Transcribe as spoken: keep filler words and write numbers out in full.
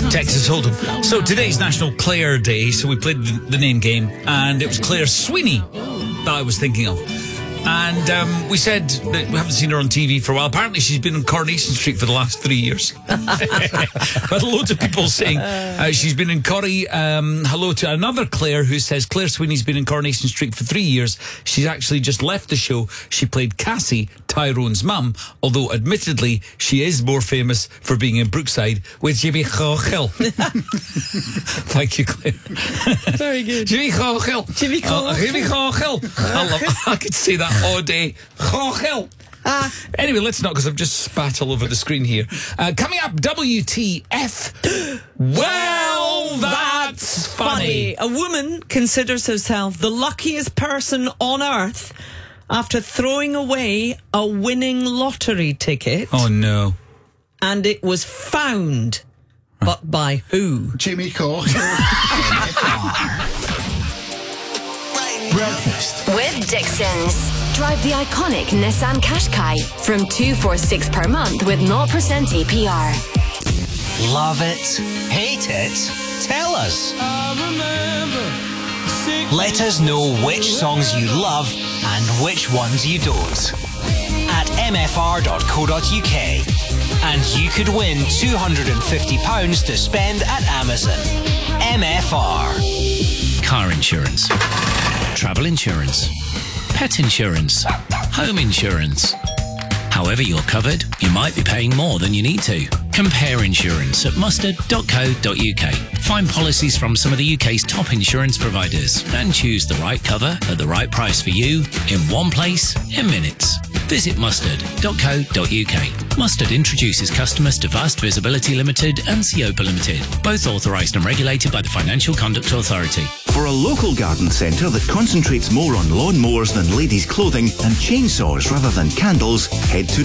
Texas Hold'em. So today's National Claire Day, so we played the, the name game, and it was Claire Sweeney that I was thinking of. And um, we said that we haven't seen her on T V for a while. Apparently she's been on Coronation Street for the last three years. But loads of people saying uh, she's been in Corrie. Um, hello to another Claire who says Claire Sweeney's been in Coronation Street for three years. She's actually just left the show. She played Cassie, Tyrone's mum, although admittedly she is more famous for being in Brookside with Jimmy Cochill. Thank you, Claire. Very good. Jimmy Cochill. Jimmy Uh, Jimmy Cochill. I love I could say that all day. Cochill. Ah. Anyway, let's not, because I've just spat all over the screen here. Uh, coming up, W T F. Well, that's funny. A woman considers herself the luckiest person on earth after throwing away a winning lottery ticket. Oh, no. And it was found. But by who? Jimmy Koch. Breakfast with Dixon's. Drive the iconic Nissan Qashqai from two four six per month with zero percent A P R. Love it? Hate it? Tell us. Let us know which songs you love and which ones you don't. At m f r dot co dot u k. And you could win two hundred fifty pounds to spend at Amazon. M F R. Car insurance, travel insurance, pet insurance, home insurance. However you're covered, you might be paying more than you need to. Compare insurance at mustard dot co dot u k. Find policies from some of the U K's top insurance providers and choose the right cover at the right price for you in one place in minutes. Visit mustard dot co dot u k. Mustard introduces customers to Vast Visibility Limited and Seopa Limited, both authorised and regulated by the Financial Conduct Authority. For a local garden centre that concentrates more on lawn mowers than ladies' clothing and chainsaws rather than candles, head to